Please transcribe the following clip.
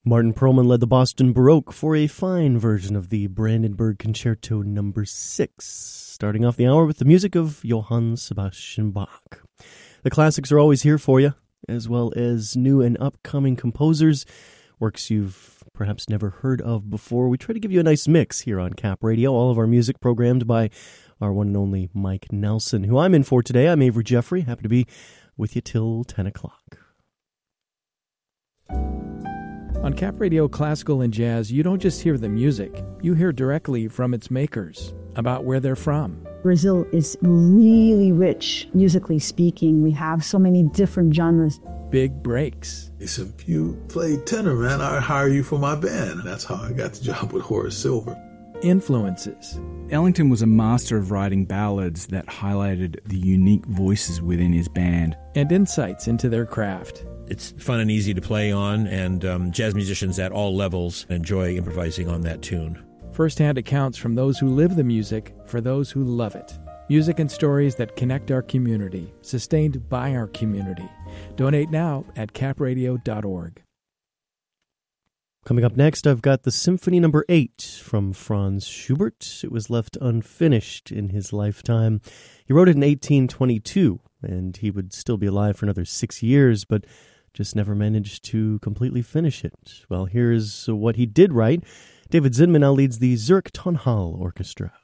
Martin Perlman led the Boston Baroque for a fine version of the Brandenburg Concerto No. 6, starting off the hour with the music of Johann Sebastian Bach. The classics are always here for you, as well as new and upcoming composers, works you've perhaps never heard of before. We try to give you a nice mix here on Cap Radio, all of our music programmed by our one and only Mike Nelson, who I'm in for today. I'm Avery Jeffrey, happy to be with you till 10 o'clock. On Cap Radio Classical and Jazz, you don't just hear the music, you hear directly from its makers, about where they're from. Brazil is really rich, musically speaking. We have so many different genres. Big breaks. If you play tenor, man, I'd hire you for my band. That's how I got the job with Horace Silver. Influences. Ellington was a master of writing ballads that highlighted the unique voices within his band. And insights into their craft. It's fun and easy to play on, and jazz musicians at all levels enjoy improvising on that tune. First-hand accounts from those who live the music for those who love it. Music and stories that connect our community, sustained by our community. Donate now at capradio.org. Coming up next, I've got the Symphony No. 8 from Franz Schubert. It was left unfinished in his lifetime. He wrote it in 1822, and he would still be alive for another 6 years, but just never managed to completely finish it. Well, here's what he did write. David Zinman now leads the Zurich Tonhalle Orchestra.